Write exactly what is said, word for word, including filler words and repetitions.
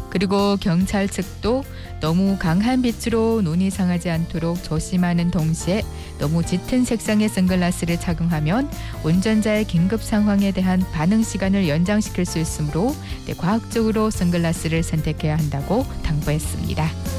그리고 경찰 측도 너무 강한 빛으로 눈이 상하지 않도록 조심하는 동시에 너무 짙은 색상의 선글라스를 착용하면 운전자의 긴급 상황에 대한 반응 시간을 연장시킬 수 있으므로 네, 과학적으로 선글라스를 선택해야 한다고 당부했습니다.